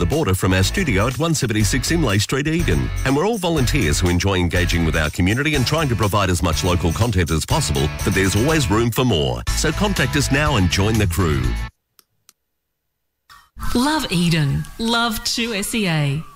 the border from our studio at 176 Imlay Street, Eden. And we're all volunteers who enjoy engaging with our community and trying to provide as much local content as possible, but there's always room for more. So contact us now and join the crew. Love Eden. Love 2SEA.